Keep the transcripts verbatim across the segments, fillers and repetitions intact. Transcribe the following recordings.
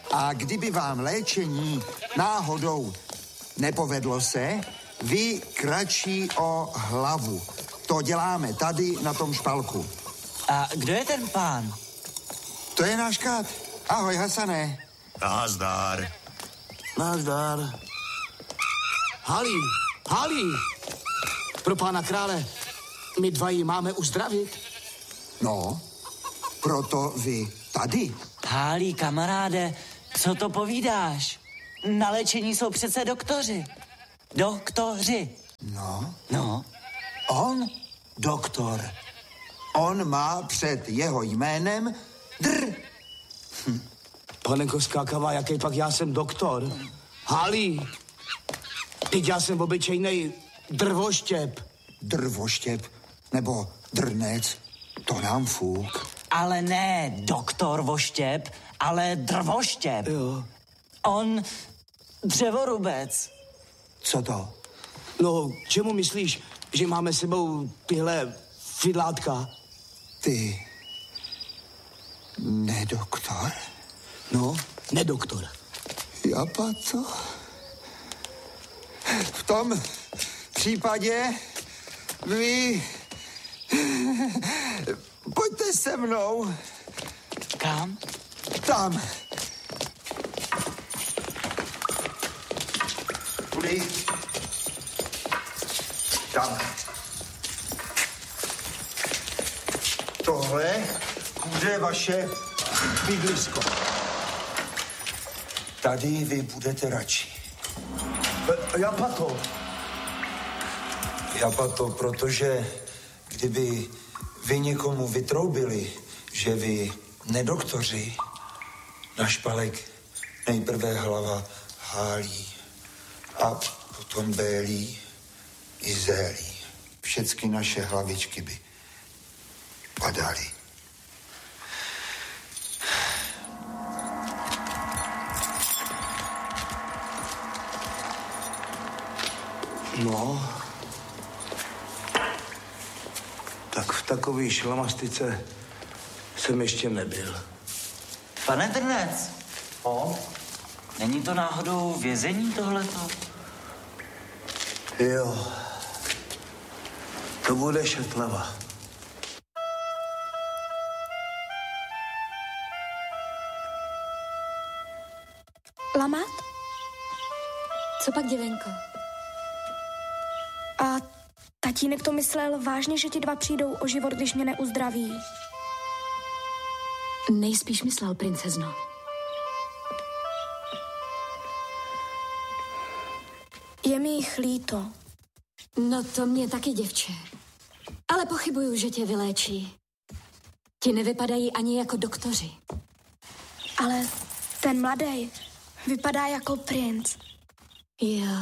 A kdyby vám léčení náhodou nepovedlo se, vy kratší o hlavu. To děláme tady na tom špalku. A kdo je ten pán? To je náš kat. Ahoj, Hasane. Nazdar. Nazdar. Halí, Halí. Pro pána krále, my dva ji máme uzdravit. No, proto vy tady. Hálí, kamaráde, co to povídáš? Na léčení jsou přece doktoři. Doktoři. No. No. On, doktor. On má před jeho jménem dr. Hm. Panenko skákavá, jaký pak já jsem doktor? Halí, teď já jsem obyčejnej drvoštěp. Drvoštěp nebo drnec, to nám fuk. Ale ne doktor Voštěp, ale drvoštěp. Jo. On dřevorubec. Co to? No, čemu myslíš, že máme sebou tyhle fidlátka? Ty... nedoktor? No, nedoktor. Japa, co? V tom případě vy... pojďte se mnou. Kam? Tam. Tudy. Tam. Tohle bude vaše bydlisko. Tady vy budete radši. Japato. Japato, protože kdyby vy někomu vytroubili, že vy nedoktoři, na špalek nejprve hlava hálí a potom bélí i zélí. Všecky naše hlavičky by padaly. No, tak v takové šlamastice jsem ještě nebyl. Pane Drnec. O? Není to náhodou vězení tohleto? Jo, to bude Šetlava. Lamat? Co pak, děvenko? A tatínek to myslel vážně, že ti dva přijdou o život, když mě neuzdraví? Nejspíš myslel, princezno. Je mi jich líto. No to mě taky, děvče. Ale pochybuju, že tě vyléčí. Ti nevypadají ani jako doktoři. Ale ten mladý vypadá jako princ. Jo?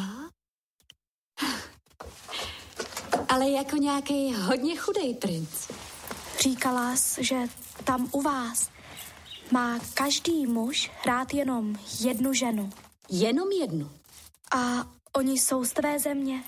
Ale jako nějaký hodně chudej princ. Říkala jsi, že tam u vás má každý muž rád jenom jednu ženu. Jenom jednu? A oni jsou z tvé země?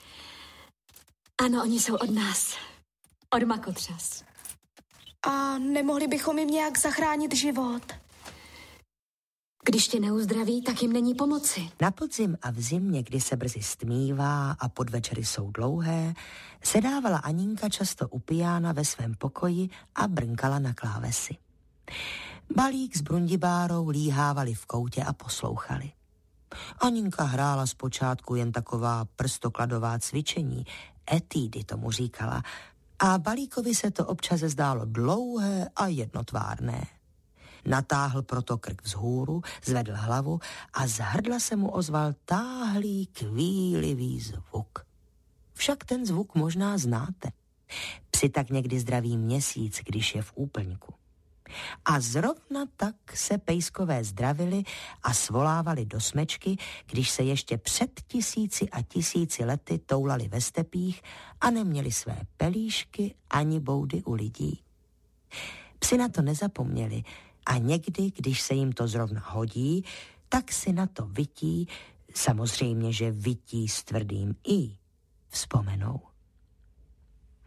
Ano, oni jsou od nás. Od Makotřas. A nemohli bychom jim nějak zachránit život? Když tě neuzdraví, tak jim není pomoci. Na podzim a v zimě, kdy se brzy stmívá a podvečery jsou dlouhé, sedávala Aninka často u piána ve svém pokoji a brnkala na klávesi. Balík s Brundibárou líhávali v koutě a poslouchali. Aninka hrála zpočátku jen taková prstokladová cvičení, etídy tomu říkala, a Balíkovi se to občas zdálo dlouhé a jednotvárné. Natáhl proto krk vzhůru, zvedl hlavu a z hrdla se mu ozval táhlý, kvílivý zvuk. Však ten zvuk možná znáte. Psi tak někdy zdraví měsíc, když je v úplňku. A zrovna tak se pejskové zdravili a svolávali do smečky, když se ještě před tisíci a tisíci lety toulali ve stepích a neměli své pelíšky ani boudy u lidí. Psi na to nezapomněli a někdy, když se jim to zrovna hodí, tak si na to vytí, samozřejmě, že vytí s tvrdým i, vzpomenou.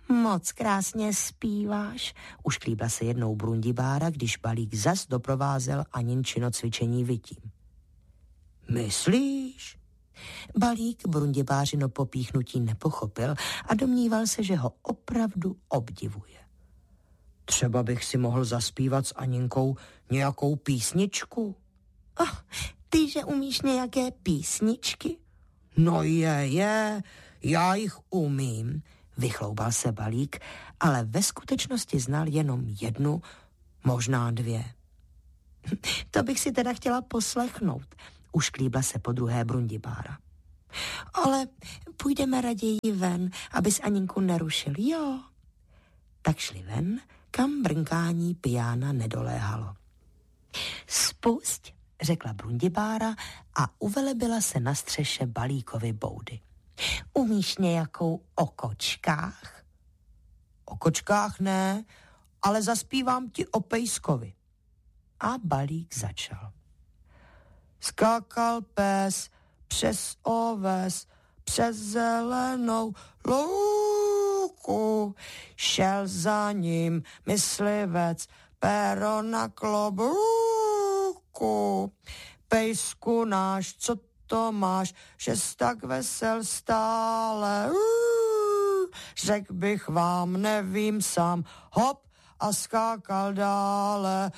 Moc krásně zpíváš, ušklíbla se jednou Brundibára, když Balík zas doprovázel Aninčino cvičení vytím. Myslíš? Balík Brundibářino popíchnutí nepochopil a domníval se, že ho opravdu obdivuje. Třeba bych si mohl zaspívat s Aninkou nějakou písničku. Oh, ty, že umíš nějaké písničky? No je, je, já jich umím, vychloubal se Balík, ale ve skutečnosti znal jenom jednu, možná dvě. To bych si teda chtěla poslechnout, ušklíbla se podruhé Brundibára. Ale půjdeme raději ven, abys Aninku nerušil, jo? Tak šli ven, kam brnkání pijána nedoléhalo. Spusť, řekla Brundibára a uvelebila se na střeše Balíkovy boudy. Umíš nějakou o kočkách? O kočkách ne, ale zaspívám ti o pejskovi. A Balík začal. Skákal pes přes oves, přes zelenou louku, šel za ním myslivec, péro na klobouku. Pejsku náš, co to máš, že jsi tak vesel stále? Řek bych vám, nevím sám, hop a skákal dále.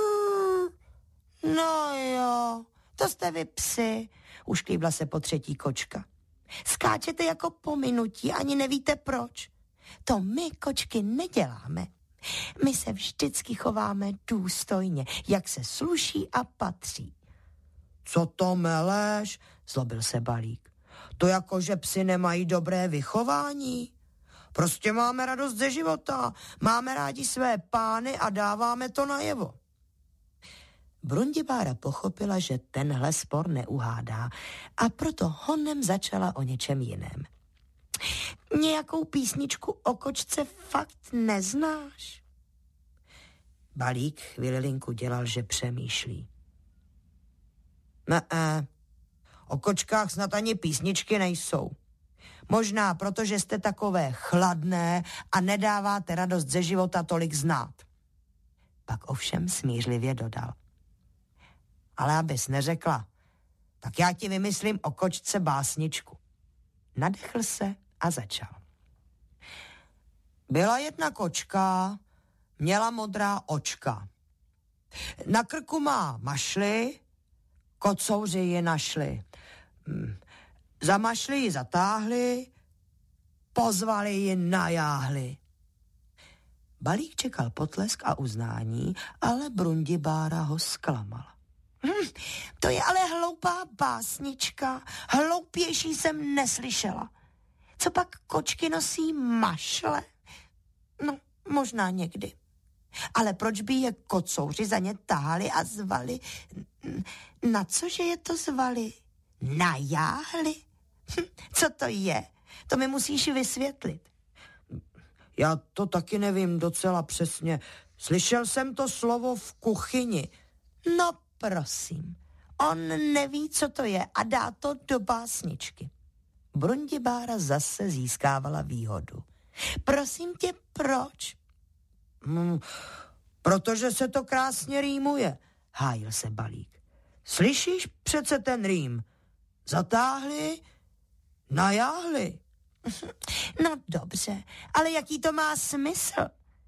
No jo, to jste vy psi, ušklíbla se po třetí kočka. Skáčete jako po minutí, ani nevíte proč. To my, kočky, neděláme. My se vždycky chováme důstojně, jak se sluší a patří. Co to meleš? Zlobil se Balík. To jako, že psi nemají dobré vychování? Prostě máme radost ze života, máme rádi své pány a dáváme to najevo. Brundibára pochopila, že tenhle spor neuhádá a proto honem začala o něčem jiném. Nějakou písničku o kočce fakt neznáš? Balík chvilinku dělal, že přemýšlí. Ne, o kočkách snad ani písničky nejsou. Možná proto, že jste takové chladné a nedáváte radost ze života tolik znát. Pak ovšem smířlivě dodal. Ale abys neřekla, tak já ti vymyslím o kočce básničku. Nadechl se a začal. Byla jedna kočka, měla modrá očka. Na krku má mašly, kocouři ji našli. Za mašly ji zatáhli, pozvali ji na jáhly. Balík čekal potlesk a uznání, ale Brundibára ho zklamala. Hm, to je ale hloupá básnička, hloupější jsem neslyšela. Co pak kočky nosí mašle? No, možná někdy. Ale proč by je kocouři za ně tahali a zvali? Na cože je to zvali? Na jáhly? Hm, co to je? To mi musíš vysvětlit. Já to taky nevím docela přesně. Slyšel jsem to slovo v kuchyni. No prosím, on neví, co to je a dá to do básničky. Brundibára zase získávala výhodu. Prosím tě, proč? Hmm, protože se to krásně rýmuje, hájil se Balík. Slyšíš přece ten rým? Zatáhli, najáhli. No dobře, ale jaký to má smysl?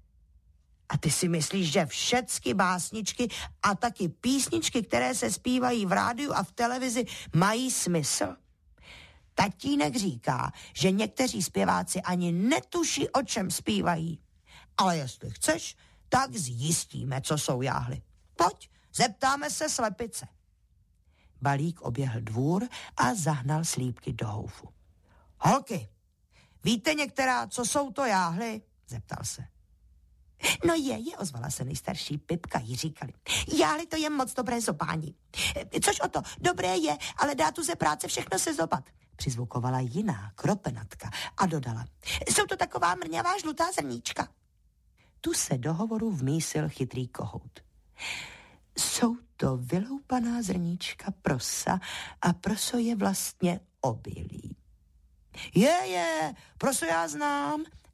A ty si myslíš, že všecky básničky a taky písničky, které se zpívají v rádiu a v televizi, mají smysl? Tatínek říká, že někteří zpěváci ani netuší, o čem zpívají. Ale jestli chceš, tak zjistíme, co jsou jáhly. Pojď, zeptáme se slepice. Balík oběhl dvůr a zahnal slípky do houfu. Holky, víte některá, co jsou to jáhly? Zeptal se. No je, je, ozvala se nejstarší Pipka, jí říkali. Jáhly, to je moc dobré zobání. Což o to, dobré je, ale dá tu ze práce všechno se zobat. Přizvukovala jiná kropenatka a dodala. Jsou to taková mrňavá žlutá zrníčka. Tu se do hovoru vmísil chytrý kohout. Jsou to vyloupaná zrníčka prosa a proso je vlastně obilí. Je, je, proso já znám,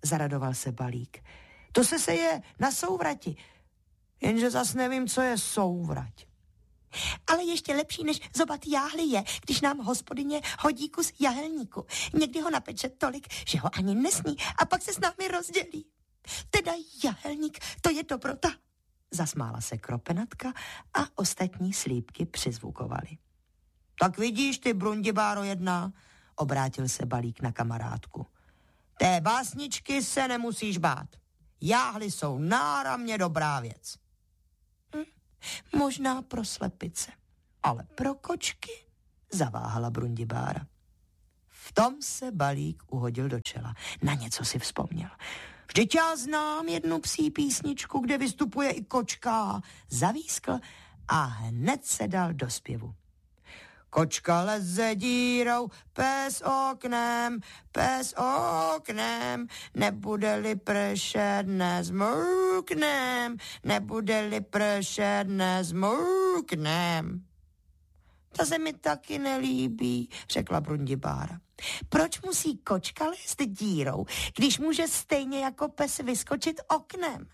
zaradoval se Balík. To se seje na souvrati, jenže zas nevím, co je souvrať. Ale ještě lepší než zobat jáhly je, když nám hospodyně hodí kus jahelníku. Někdy ho napeče tolik, že ho ani nesní a pak se s námi rozdělí. Teda jahelník, to je dobrota. Zasmála se Kropenatka a ostatní slípky přizvukovali. Tak vidíš ty, Brundibáro jedna, obrátil se Balík na kamarádku. Té básničky se nemusíš bát. Jáhly jsou náramně dobrá věc. Hm, možná pro slepice, ale pro kočky, zaváhala Brundibára. V tom se Balík uhodil do čela. Na něco si vzpomněl. Vždyť já znám jednu psí písničku, kde vystupuje i kočka. Zavískl a hned se dal do zpěvu. Kočka leze dírou, pes oknem, pes oknem, nebude-li pršet, nezmrknem, nebude-li pršet, nezmrknem. To se mi taky nelíbí, řekla Brundibára. Proč musí kočka lézt dírou, když může stejně jako pes vyskočit oknem?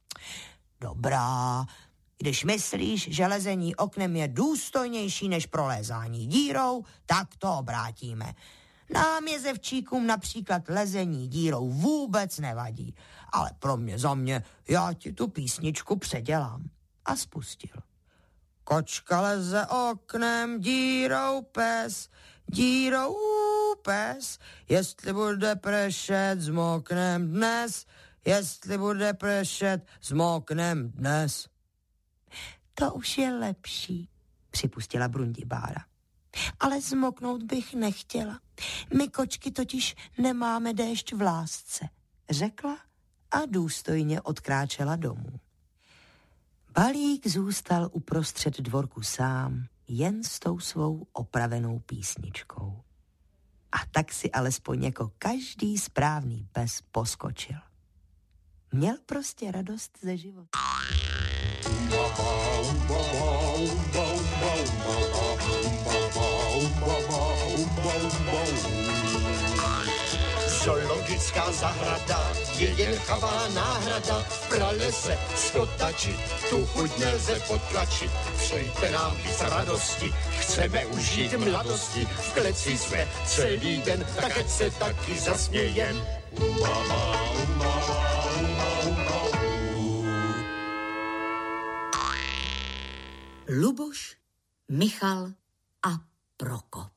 Dobrá, když myslíš, že lezení oknem je důstojnější než prolézání dírou, tak to obrátíme. Nám jezevčíkům například lezení dírou vůbec nevadí, ale pro mě za mě já ti tu písničku předělám. A spustil. Kočka leze oknem, dírou pes, dírou pes, jestli bude pršet, zmoknem dnes, jestli bude pršet, zmoknem dnes. To už je lepší, připustila Brundibára. Ale zmoknout bych nechtěla. My kočky totiž nemáme déšť v lásce, řekla a důstojně odkráčela domů. Balík zůstal uprostřed dvorku sám, jen s tou svou opravenou písničkou. A tak si alespoň jako každý správný pes poskočil. Měl prostě radost ze života. Zoologická zahrada je jen chavá náhrada. V pralese skotačit, tu chuť nelze potlačit. Přejte nám víc radosti, chceme užít mladosti. V kleci jsme celý den, tak ať se taky zasmějem. Luboš, Michal a Prokop.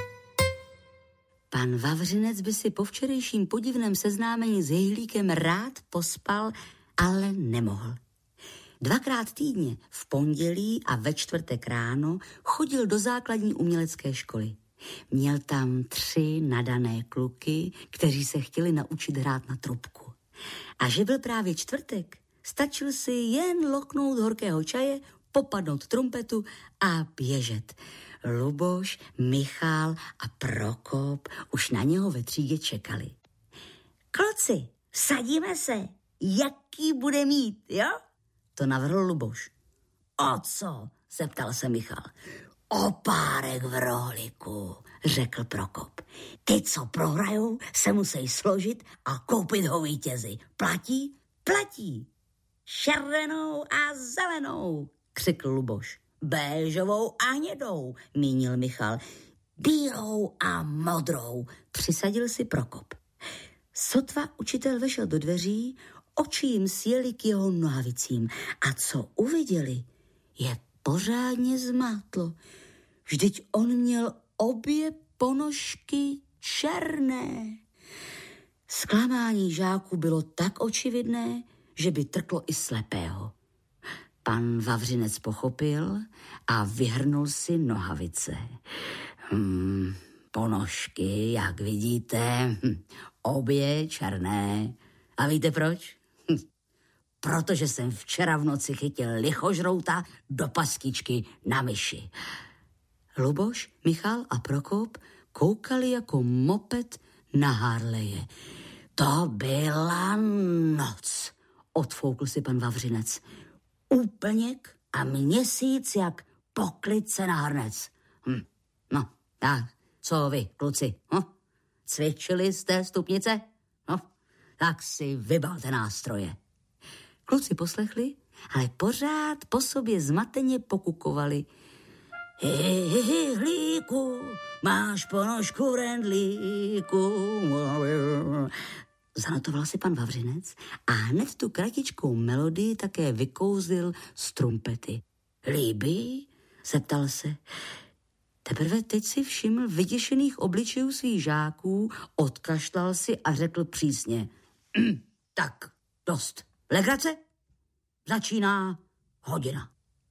Pan Vavřinec by si po včerejším podivném seznámení s Jejlíkem rád pospal, ale nemohl. Dvakrát týdně, v pondělí a ve čtvrtek ráno, chodil do základní umělecké školy. Měl tam tři nadané kluky, kteří se chtěli naučit hrát na trubku. A že byl právě čtvrtek, stačil si jen loknout horkého čaje, popadnout trumpetu a běžet. Luboš, Michal a Prokop už na něho ve třídě čekali. Kluci, vsadíme se, jaký bude mít, jo? To navrhl Luboš. O co? Zeptal se Michal. O párek v rohlíku, řekl Prokop. Ty, co prohrajou, se musí složit a koupit ho vítězi. Platí? Platí. Červenou a zelenou, křikl Luboš. Béžovou a hnědou, mínil Michal. Bílou a modrou, přisadil si Prokop. Sotva učitel vešel do dveří, oči jim sjeli k jeho nohavicím a co uviděli, je pořádně zmátlo. Vždyť on měl obě ponožky černé. Zklamání žáků bylo tak očividné, že by trklo i slepého. Pan Vavřinec pochopil a vyhrnul si nohavice. Hmm, ponožky, jak vidíte, obě černé. A víte proč? Protože jsem včera v noci chytil lichožrouta do pastičky na myši. Luboš, Michal a Prokop koukali jako moped na Harleje. To byla noc, odfoukl si pan Vavřinec. Úplněk a měsíc jak poklice na hrnec. Hm. No, tak, co vy, kluci? Hm? Cvičili jste stupnice? No, tak si vybalte nástroje. Kluci poslechli, ale pořád po sobě zmateně pokukovali. Hlíku, máš ponožku v rendlíku. Zanotoval si pan Vavřinec a hned tu kratičkou melodii také vykouzlil z trumpety. Líbí? Zeptal se. Teprve teď si všiml vyděšených obličejů svých žáků, odkašlal si a řekl přísně. Tak, dost. Legrace? Začíná hodina.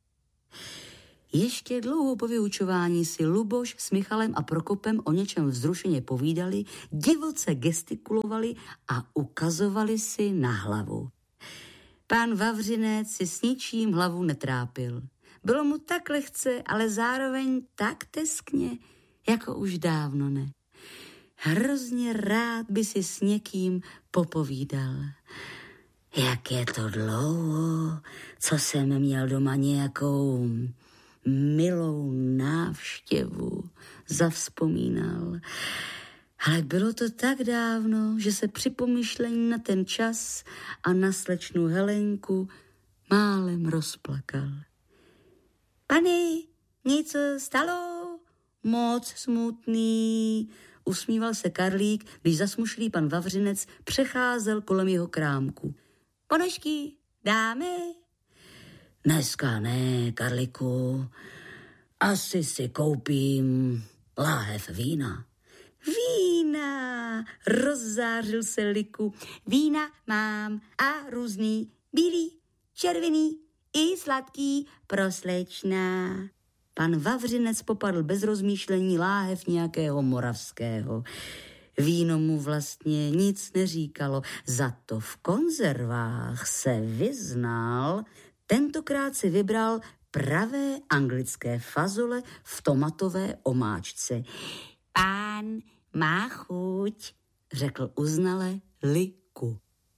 Ještě dlouho po vyučování si Luboš s Michalem a Prokopem o něčem vzrušeně povídali, divoce gestikulovali a ukazovali si na hlavu. Pán Vavřinec si s ničím hlavu netrápil. Bylo mu tak lehce, ale zároveň tak teskně, jako už dávno ne. Hrozně rád by si s někým popovídal. Jak je to dlouho, co jsem měl doma nějakou milou návštěvu, zavzpomínal. Ale bylo to tak dávno, že se při pomyšlení na ten čas a na slečnu Helenku málem rozplakal. Pani, něco stalo? Moc smutný, usmíval se Karlík, když zasmušlý pan Vavřinec přecházel kolem jeho krámku. Ponožky dáme? Dneska ne, Karliku. Asi si koupím láhev vína. Vína, rozzářil se Liku. Vína mám a různý, bílý, červený i sladký pro slečna. Pan Vavřinec popadl bez rozmýšlení láhev nějakého moravského. Víno mu vlastně nic neříkalo, za to v konzervách se vyznal. Tentokrát si vybral pravé anglické fazole v tomatové omáčce. Pán má chuť, řekl uznale Liku.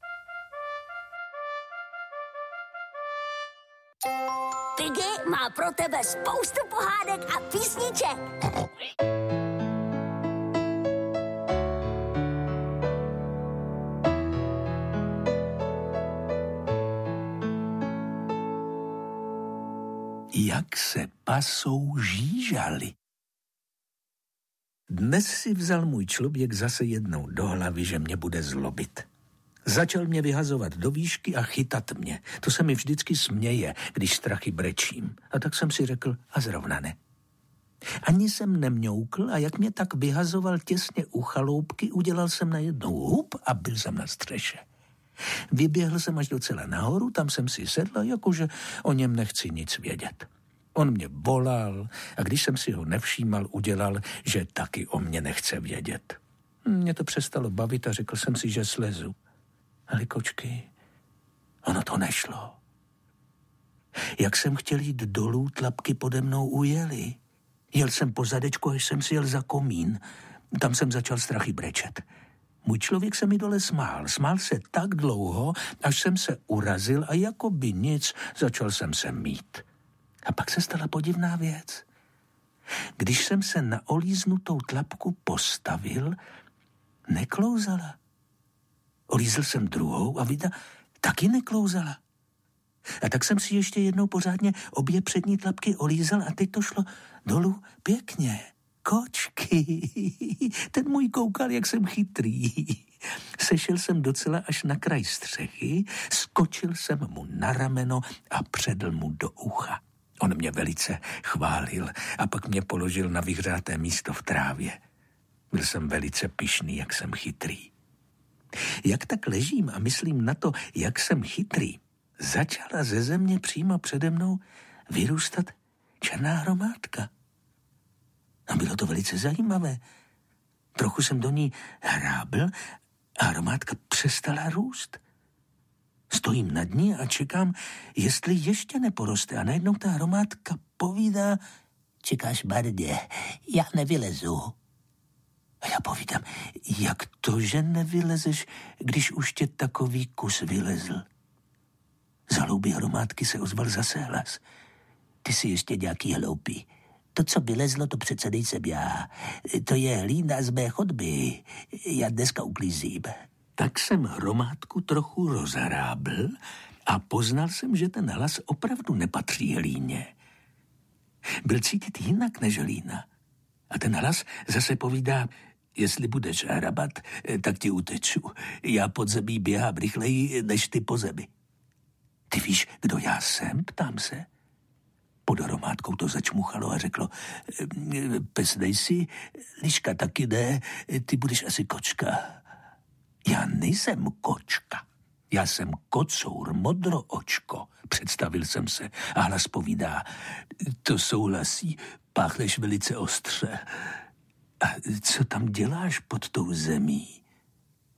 Piggy má pro tebe spoustu pohádek a písniček. Jak se pasou žížaly. Dnes si vzal můj člověk zase jednou do hlavy, že mě bude zlobit. Začal mě vyhazovat do výšky a chytat mě. To se mi vždycky směje, když strachy brečím. A tak jsem si řekl, a zrovna ne. Ani jsem nemňoukl a jak mě tak vyhazoval těsně u chaloupky, udělal jsem najednou hup a byl jsem na střeše. Vyběhl jsem až docela nahoru, tam jsem si sedl, jakože o něm nechci nic vědět. On mě volal a když jsem si ho nevšímal, udělal, že taky o mě nechce vědět. Mě to přestalo bavit a řekl jsem si, že slezu. Ale kočky, ono to nešlo. Jak jsem chtěl jít dolů, tlapky pode mnou ujeli. Jel jsem po zadečku, až jsem si jel za komín. Tam jsem začal strachy brečet. Můj člověk se mi dole smál. Smál se tak dlouho, až jsem se urazil a jako by nic začal jsem se mít. A pak se stala podivná věc. Když jsem se na olíznutou tlapku postavil, neklouzala. Olízl jsem druhou a vida taky neklouzala. A tak jsem si ještě jednou pořádně obě přední tlapky olízal a teď to šlo dolů pěkně. Kočky, ten můj koukal, jak jsem chytrý. Sešel jsem docela až na kraj střechy, skočil jsem mu na rameno a předl mu do ucha. On mě velice chválil a pak mě položil na vyhřáté místo v trávě. Byl jsem velice pyšný, jak jsem chytrý. Jak tak ležím a myslím na to, jak jsem chytrý, začala ze země přímo přede mnou vyrůstat černá hromádka. A bylo to velice zajímavé. Trochu jsem do ní hrábl a hromádka přestala růst. Stojím nad ní a čekám, jestli ještě neporoste. A najednou ta hromádka povídá, čekáš, Bardě, já nevylezu. A já povídám, jak to, že nevylezeš, když už tě takový kus vylezl? Za hlouby hromádky se ozval zase hlas. Ty jsi ještě nějaký hloupý. To, co vylezlo, to přece nejsem já. To je hlína z mé chodby. Já dneska uklízím. Tak jsem hromádku trochu rozhrábl a poznal jsem, že ten hlas opravdu nepatří Hlíně. Byl cítit jinak než Hlína. A ten hlas zase povídá: jestli budeš hrabat, tak ti uteču. Já pod zemí běhám rychleji, než ty po zemi. Ty víš, kdo já jsem? Ptám se. Pod hromádkou to začmuchalo a řeklo: pes nejsi, liška taky ne, ty budeš asi kočka. Já nejsem kočka. Já jsem kocour, modroočko, představil jsem se a hlas povídá: to souhlasí, páchneš velice ostře. A co tam děláš pod tou zemí?